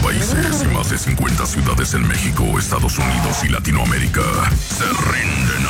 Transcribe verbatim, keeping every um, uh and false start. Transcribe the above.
países y más de cincuenta ciudades en México, Estados Unidos y Latinoamérica se rinden